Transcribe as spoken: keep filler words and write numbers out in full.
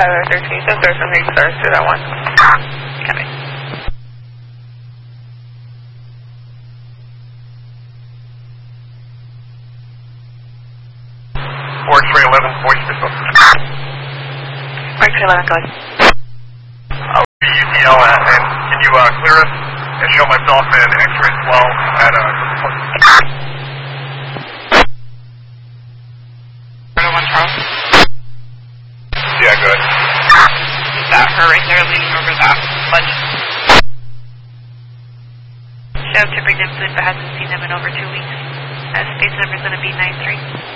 Tyler thirteen, so there's some big stars to that one. Coming. four three eleven, voice missile. four three eleven, go ahead. I'll be U T L, and can you uh, clear us and show myself in X-ray twelve at uh, one Charles? Yeah, good. Is that her right there leaning over that ledge? Showed to bring them food but hasn't seen them in over two weeks. Uh, space number is going to be nine three.